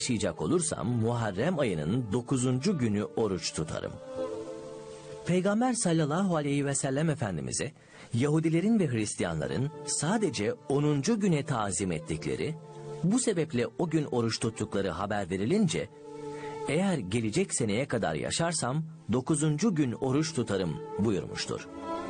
yaşayacak olursam Muharrem ayının 9. günü oruç tutarım. Peygamber sallallahu aleyhi ve sellem Efendimiz'e Yahudilerin ve Hristiyanların sadece 10. güne tazim ettikleri, bu sebeple o gün oruç tuttukları haber verilince, eğer gelecek seneye kadar yaşarsam 9. gün oruç tutarım buyurmuştur.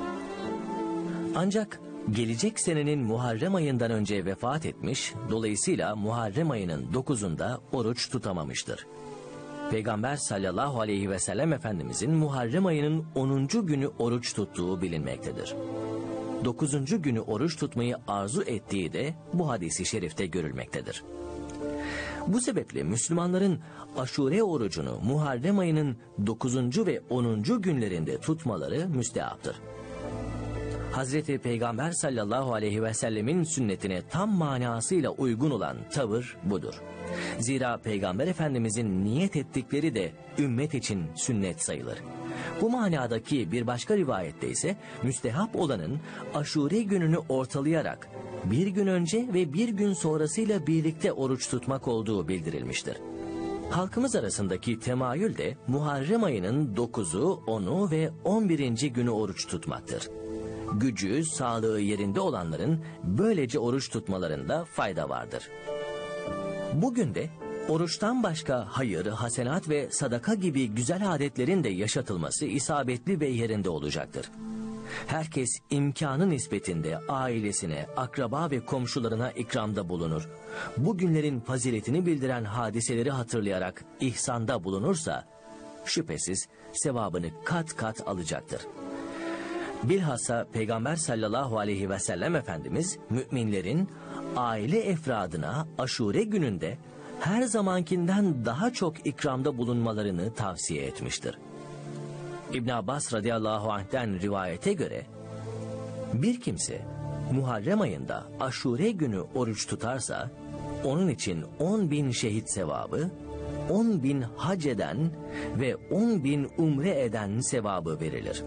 Ancak gelecek senenin Muharrem ayından önce vefat etmiş, dolayısıyla Muharrem ayının 9'unda oruç tutamamıştır. Peygamber sallallahu aleyhi ve sellem Efendimizin Muharrem ayının 10. günü oruç tuttuğu bilinmektedir. 9. günü oruç tutmayı arzu ettiği de bu hadisi şerifte görülmektedir. Bu sebeple Müslümanların Aşure orucunu Muharrem ayının 9. ve 10. günlerinde tutmaları müstehaptır. Hazreti Peygamber sallallahu aleyhi ve sellemin sünnetine tam manasıyla uygun olan tavır budur. Zira Peygamber Efendimizin niyet ettikleri de ümmet için sünnet sayılır. Bu manadaki bir başka rivayette ise müstehap olanın Aşure gününü ortalayarak bir gün önce ve bir gün sonrasıyla birlikte oruç tutmak olduğu bildirilmiştir. Halkımız arasındaki temayül de Muharrem ayının 9'u, 10'u ve 11. günü oruç tutmaktır. Gücü, sağlığı yerinde olanların böylece oruç tutmalarında fayda vardır. Bugün de oruçtan başka hayır, hasenat ve sadaka gibi güzel adetlerin de yaşatılması isabetli ve yerinde olacaktır. Herkes imkanı nispetinde ailesine, akraba ve komşularına ikramda bulunur. Bu günlerin faziletini bildiren hadiseleri hatırlayarak ihsanda bulunursa, şüphesiz sevabını kat kat alacaktır. Bilhassa Peygamber sallallahu aleyhi ve sellem Efendimiz, müminlerin aile efradına Aşure gününde her zamankinden daha çok ikramda bulunmalarını tavsiye etmiştir. İbn Abbas radıyallahu anh'ten rivayete göre, bir kimse Muharrem ayında Aşure günü oruç tutarsa, onun için 10.000 şehit sevabı, 10.000 hac eden ve 10.000 umre eden sevabı verilir.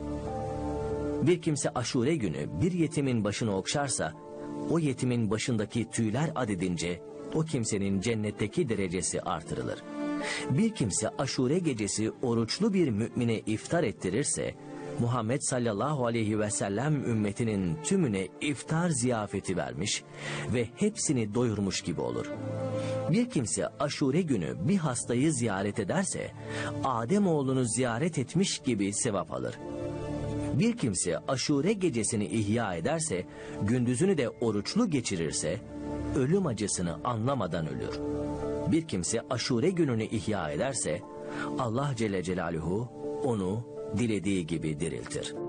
Bir kimse Aşure günü bir yetimin başını okşarsa, o yetimin başındaki tüyler adedince o kimsenin cennetteki derecesi artırılır. Bir kimse Aşure gecesi oruçlu bir mümine iftar ettirirse, Muhammed sallallahu aleyhi ve sellem ümmetinin tümüne iftar ziyafeti vermiş ve hepsini doyurmuş gibi olur. Bir kimse Aşure günü bir hastayı ziyaret ederse, Ademoğlunu ziyaret etmiş gibi sevap alır. Bir kimse Aşure gecesini ihya ederse, gündüzünü de oruçlu geçirirse, ölüm acısını anlamadan ölür. Bir kimse Aşure gününü ihya ederse, Allah Celle Celaluhu onu dilediği gibi diriltir.